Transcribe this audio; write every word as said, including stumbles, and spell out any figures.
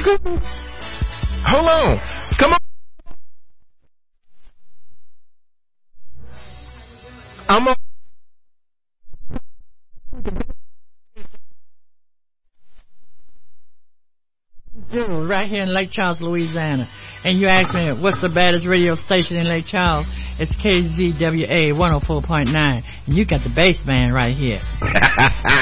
Hold on. Come on. I'm on. Right here in Lake Charles, Louisiana. And you asked me, what's the baddest radio station in Lake Charles? It's K Z W A one oh four point nine. And you got the bass man right here.